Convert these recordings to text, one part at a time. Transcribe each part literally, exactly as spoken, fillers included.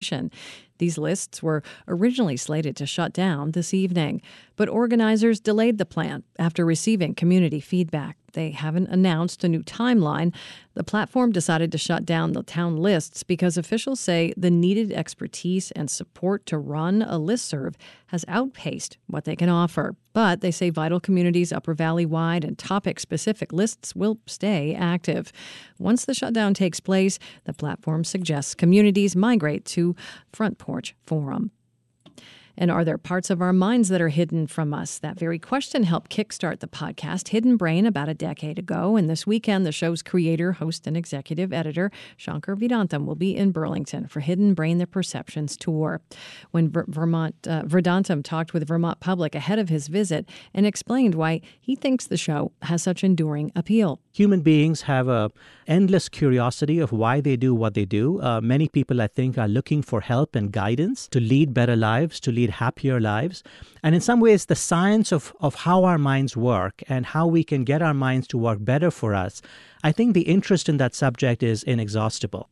prevention. These lists were originally slated to shut down this evening, but organizers delayed the plan after receiving community feedback. They haven't announced a new timeline. The platform decided to shut down the town lists because officials say the needed expertise and support to run a listserv has outpaced what they can offer. But they say Vital Communities Upper Valley-wide and topic-specific lists will stay active. Once the shutdown takes place, the platform suggests communities migrate to Front Porch Forum. And are there parts of our minds that are hidden from us? That very question helped kickstart the podcast Hidden Brain about a decade ago. And this weekend, the show's creator, host, and executive editor, Shankar Vedantam, will be in Burlington for Hidden Brain: The Perceptions Tour. When Ver- Vermont uh, Vedantam talked with Vermont Public ahead of his visit and explained why he thinks the show has such enduring appeal. Human beings have a endless curiosity of why they do what they do. Uh, many people, I think, are looking for help and guidance to lead better lives, to lead happier lives. And in some ways, the science of, of how our minds work and how we can get our minds to work better for us, I think the interest in that subject is inexhaustible.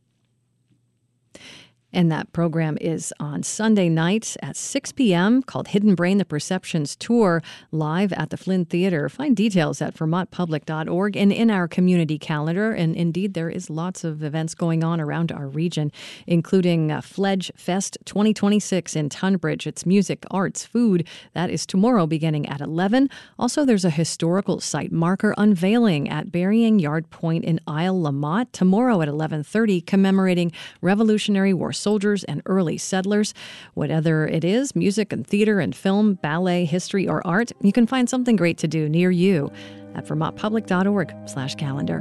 And that program is on Sunday night at six p.m. called Hidden Brain: The Perceptions Tour, live at the Flynn Theater. Find details at vermont public dot org and in our community calendar. And indeed, there is lots of events going on around our region, including uh, Fledge Fest twenty twenty-six in Tunbridge. It's music, arts, food. That is tomorrow beginning at eleven. Also, there's a historical site marker unveiling at Burying Yard Point in Isle La Motte tomorrow at eleven thirty, commemorating Revolutionary War soldiers and early settlers. Whatever it is, music and theater and film, ballet, history, or art, you can find something great to do near you at vermont public dot org slash calendar.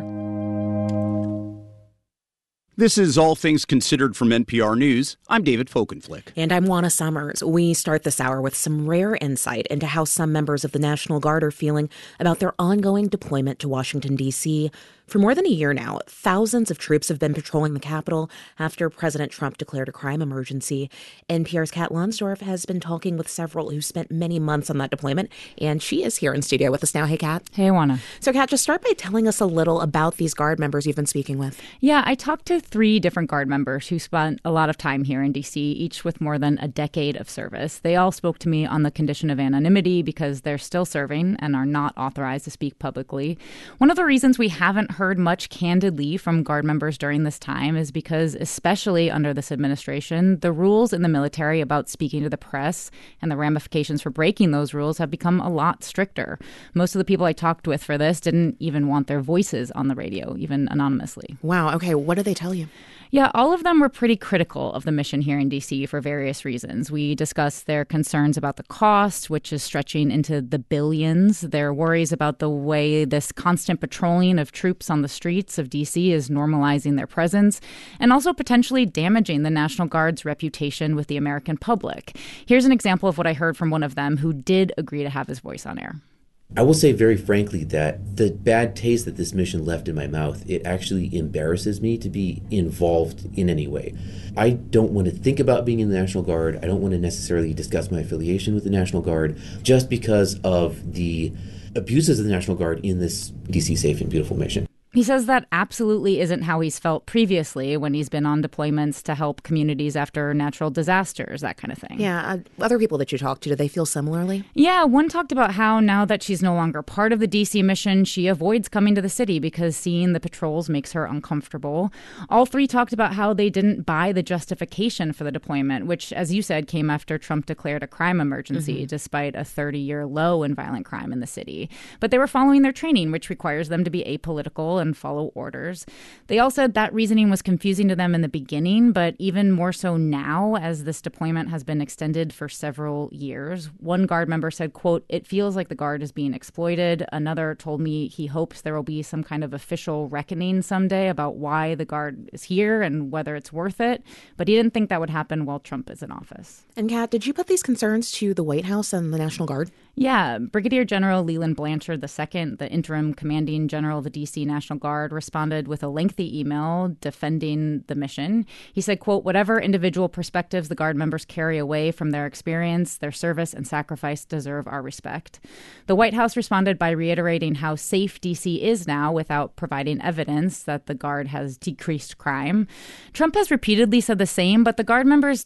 This is All Things Considered from N P R News. I'm David Folkenflick. And I'm Juana Summers. We start this hour with some rare insight into how some members of the National Guard are feeling about their ongoing deployment to Washington, D C For more than a year now, thousands of troops have been patrolling the Capitol after President Trump declared a crime emergency. N P R's Kat Lonsdorf has been talking with several who spent many months on that deployment, and she is here in studio with us now. Hey, Kat. Hey, Juana. So, Kat, just start by telling us a little about these Guard members you've been speaking with. Yeah, I talked to three different Guard members who spent a lot of time here in D C, each with more than a decade of service. They all spoke to me on the condition of anonymity because they're still serving and are not authorized to speak publicly. One of the reasons we haven't heard much candidly from Guard members during this time is because, especially under this administration, the rules in the military about speaking to the press and the ramifications for breaking those rules have become a lot stricter. Most of the people I talked with for this didn't even want their voices on the radio, even anonymously. Wow. Okay. What did they tell you? Yeah, all of them were pretty critical of the mission here in D C for various reasons. We discussed their concerns about the cost, which is stretching into the billions, their worries about the way this constant patrolling of troops on the streets of D C is normalizing their presence, and also potentially damaging the National Guard's reputation with the American public. Here's an example of what I heard from one of them who did agree to have his voice on air. I will say very frankly that the bad taste that this mission left in my mouth, it actually embarrasses me to be involved in any way. I don't want to think about being in the National Guard. I don't want to necessarily discuss my affiliation with the National Guard just because of the abuses of the National Guard in this D C Safe and Beautiful mission. He says that absolutely isn't how he's felt previously when he's been on deployments to help communities after natural disasters, that kind of thing. Yeah. Uh, other people that you talked to, do they feel similarly? Yeah. One talked about how now that she's no longer part of the D C mission, she avoids coming to the city because seeing the patrols makes her uncomfortable. All three talked about how they didn't buy the justification for the deployment, which, as you said, came after Trump declared a crime emergency, mm-hmm. despite a thirty-year low in violent crime in the city. But they were following their training, which requires them to be apolitical and follow orders. They all said that reasoning was confusing to them in the beginning, but even more so now as this deployment has been extended for several years. One Guard member said, quote, "It feels like the Guard is being exploited." Another told me he hopes there will be some kind of official reckoning someday about why the Guard is here and whether it's worth it. But he didn't think that would happen while Trump is in office. And Kat, did you put these concerns to the White House and the National Guard? Yeah. Brigadier General Leland Blanchard the Second, the interim commanding general of the D C National Guard, responded with a lengthy email defending the mission. He said, quote, "Whatever individual perspectives the Guard members carry away from their experience, their service and sacrifice deserve our respect." The White House responded by reiterating how safe D C is now without providing evidence that the Guard has decreased crime. Trump has repeatedly said the same, but the Guard members